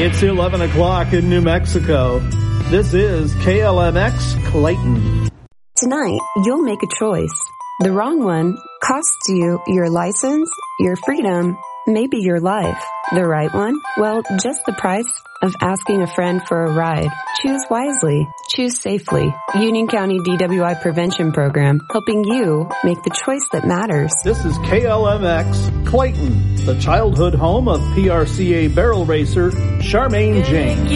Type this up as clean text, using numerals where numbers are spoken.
It's 11 o'clock in New Mexico. This is KLMX Clayton. Tonight, you'll make a choice. The wrong one costs you your license, your freedom, maybe your life. The right one? Well, just the price of asking a friend for a ride. Choose wisely. Choose safely. Union County DWI Prevention Program, helping you make the choice that matters. This is KLMX Clayton, the childhood home of PRCA barrel racer Charmaine James.